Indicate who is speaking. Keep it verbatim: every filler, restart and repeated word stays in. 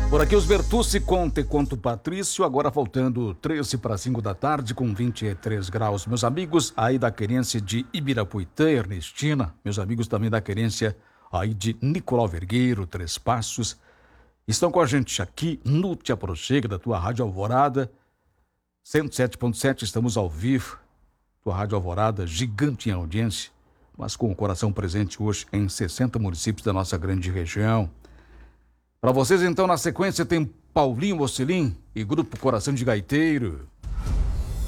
Speaker 1: Por aqui os Bertucci, Conte, Conto Patrício, agora faltando treze para cinco da tarde com vinte e três graus. Meus amigos aí da querência de Ibirapuitã, Ernestina, meus amigos também da querência aí de Nicolau Vergueiro, Três Passos, estão com a gente aqui no Te Aproxega da tua Rádio Alvorada, cento e sete ponto sete, estamos ao vivo, tua Rádio Alvorada, gigante em audiência, mas com o coração presente hoje em sessenta municípios da nossa grande região. Para vocês, então, na sequência tem Paulinho Mocelim e Grupo Coração de Gaiteiro.